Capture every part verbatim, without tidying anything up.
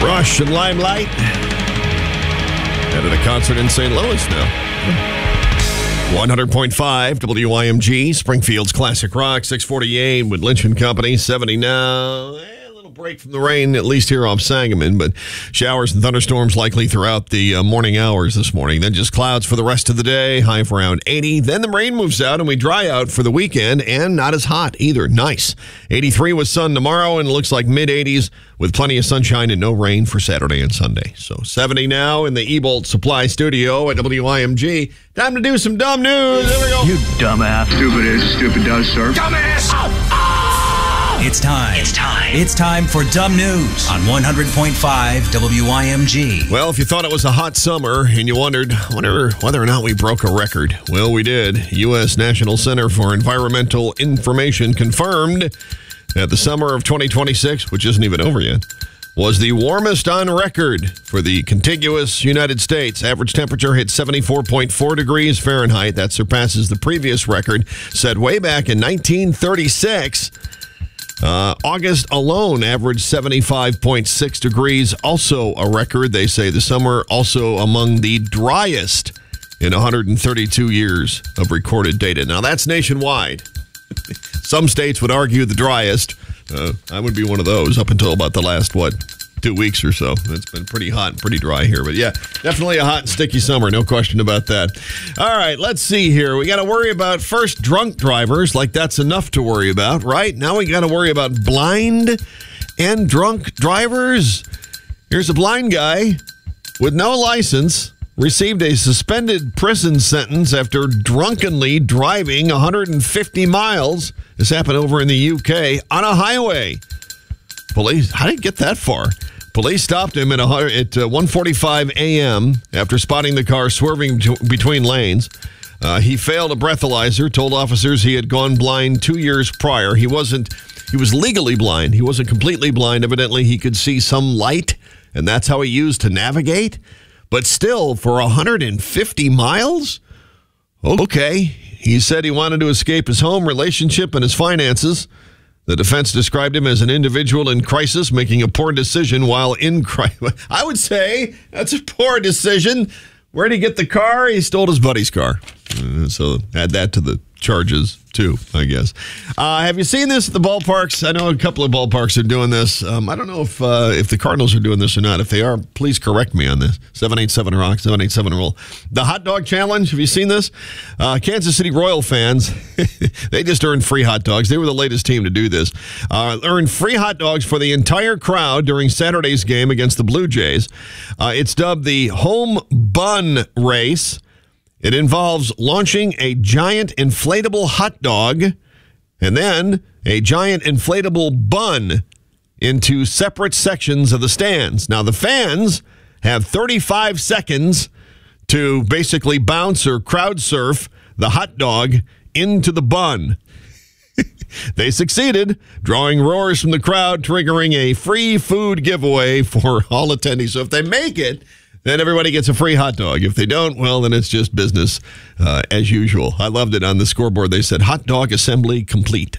Rush and Limelight. At a concert in Saint Louis now. one hundred point five W I M G, Springfield's Classic Rock, six forty-eight with Lynch and Company, seventy now. A little break from the rain, at least here off Sangamon, but showers and thunderstorms likely throughout the uh, morning hours this morning. Then just clouds for the rest of the day, high of around eighty. Then the rain moves out and we dry out for the weekend, and not as hot either. Nice. eighty-three with sun tomorrow, and it looks like mid-eighties with plenty of sunshine and no rain for Saturday and Sunday. So seventy now in the Ebolt Supply Studio at W I M G. Time to do some dumb news. There we go. You dumbass. Stupid is, stupid does, sir. Dumbass! It's time. It's time. It's time for Dumb News on one hundred point five W I M G. Well, if you thought it was a hot summer and you wondered wonder whether or not we broke a record, well, we did. U S National Center for Environmental Information confirmed that the summer of twenty twenty-six, which isn't even over yet, was the warmest on record for the contiguous United States. Average temperature hit seventy-four point four degrees Fahrenheit. That surpasses the previous record set way back in nineteen thirty-six. Uh, August alone averaged seventy-five point six degrees, also a record. They say the summer also among the driest in one hundred thirty-two years of recorded data. Now, that's nationwide. Some states would argue the driest. Uh, I would be one of those up until about the last, what, two weeks or so. It's been pretty hot and pretty dry here. But yeah, definitely a hot and sticky summer. No question about that. All right, let's see here. We got to worry about first drunk drivers, like that's enough to worry about, right? Now we got to worry about blind and drunk drivers. Here's a blind guy with no license. Received a suspended prison sentence after drunkenly driving one hundred fifty miles. This happened over in the U K on a highway. Police, how did he get that far? Police stopped him at, at uh, one forty-five a.m. after spotting the car swerving to, between lanes. Uh, he failed a breathalyzer, told officers he had gone blind two years prior. He wasn't, he was legally blind. He wasn't completely blind. Evidently, he could see some light, and that's how he used to navigate. But still, for one hundred fifty miles? Okay. He said he wanted to escape his home, relationship, and his finances. The defense described him as an individual in crisis, making a poor decision while in crisis. I would say that's a poor decision. Where did he get the car? He stole his buddy's car. Uh, so add that to the charges, too, I guess. Uh, have you seen this at the ballparks? I know a couple of ballparks are doing this. Um, I don't know if uh, if the Cardinals are doing this or not. If they are, please correct me on this. seven eight seven rock, seven eight seven roll. The hot dog challenge, have you seen this? Uh, Kansas City Royal fans, they just earned free hot dogs. They were the latest team to do this. Uh, earned free hot dogs for the entire crowd during Saturday's game against the Blue Jays. Uh, it's dubbed the Home Bun Race. It involves launching a giant inflatable hot dog and then a giant inflatable bun into separate sections of the stands. Now, the fans have thirty-five seconds to basically bounce or crowd surf the hot dog into the bun. They succeeded, drawing roars from the crowd, triggering a free food giveaway for all attendees. So if they make it, then everybody gets a free hot dog. If they don't, well, then it's just business uh, as usual. I loved it on the scoreboard. They said, hot dog assembly complete.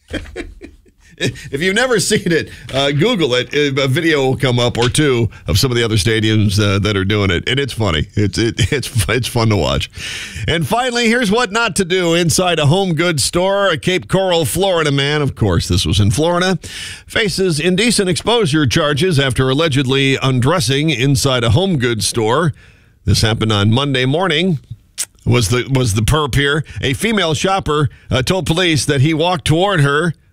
If you've never seen it, uh, Google it. A video will come up or two of some of the other stadiums uh, that are doing it, and it's funny. It's it, it's it's fun to watch. And finally, here's what not to do inside a home goods store. A Cape Coral, Florida man, of course this was in Florida, faces indecent exposure charges after allegedly undressing inside a home goods store. This happened on Monday morning. Was the was the perp here? A female shopper uh, told police that he walked toward her